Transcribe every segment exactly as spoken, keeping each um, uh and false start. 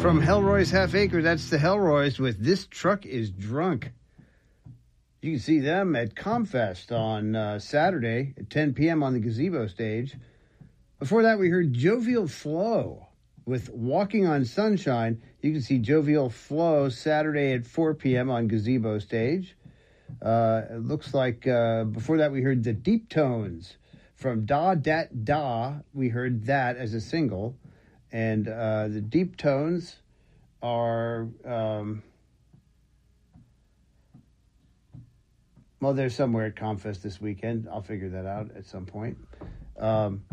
From Hellroy's Half Acre, that's the Hellroys with This Truck is Drunk. You can see them at Comfest on uh, Saturday at ten p.m. on the Gazebo stage. Before that, we heard Jovial Flow with Walking on Sunshine. You can see Jovial Flow Saturday at four p.m. on Gazebo stage. Uh, it looks like uh, before that, we heard the Deep Tones from Da Dat Da. We heard that as a single. And uh, the Deep Tones are, um, well, they're somewhere at Comfest this weekend. I'll figure that out at some point. Um,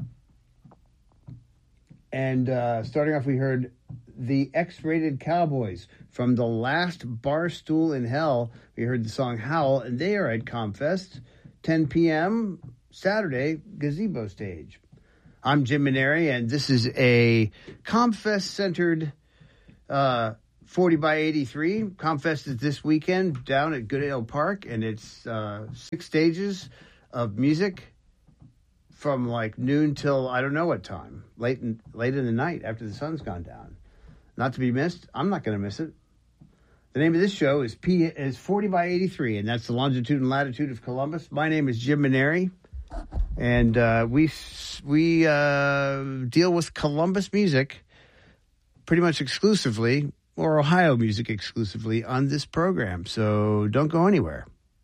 and uh, starting off, we heard the X-Rated Cowboys from the last Barstool in Hell. We heard the song Howl, and they are at Comfest, ten p.m. Saturday, Gazebo stage. I'm Jim Maneri, and this is a Comfest-centered uh, forty by eighty-three. Comfest is this weekend down at Goodale Park, and it's uh, six stages of music from like noon till I don't know what time, late in, late in the night after the sun's gone down. Not to be missed. I'm not going to miss it. The name of this show is P is forty by eighty-three, and that's the longitude and latitude of Columbus. My name is Jim Maneri. And uh, we we uh, deal with Columbus music pretty much exclusively, or Ohio music exclusively, on this program. So don't go anywhere.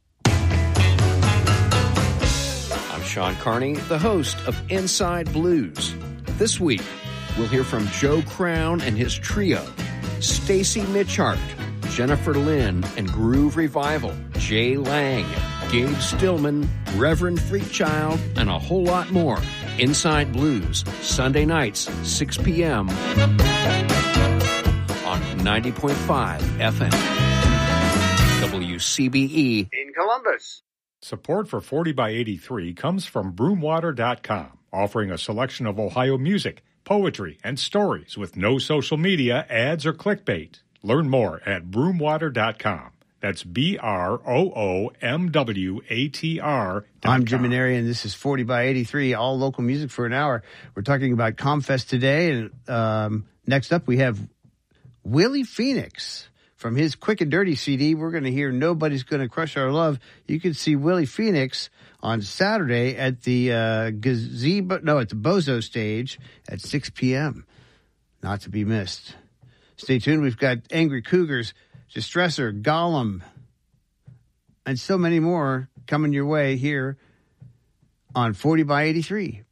I'm Sean Carney, the host of Inside Blues. This week, we'll hear from Joe Crown and his trio, Stacy Mitchart, Jennifer Lynn and Groove Revival, Jay Lang, Gabe Stillman, Reverend Freakchild, and a whole lot more. Inside Blues, Sunday nights, six p.m. on ninety point five F M. W C B E in Columbus. Support for forty by eighty-three comes from broomwater dot com, offering a selection of Ohio music, poetry, and stories with no social media, ads, or clickbait. Learn more at broomwater dot com. That's B R O O M W A T R. I'm Jim Maneri, and this is forty by eighty-three, all local music for an hour. We're talking about Comfest today, and um, next up we have Willie Phoenix. From his Quick and Dirty C D, we're going to hear Nobody's Gonna Crush Our Love. You can see Willie Phoenix on Saturday at the uh, Gazebo, no, at the Bozo stage at six p.m. Not to be missed. Stay tuned. We've got Angry Cougars, Distressor, Gollum, and so many more coming your way here on forty by eighty-three.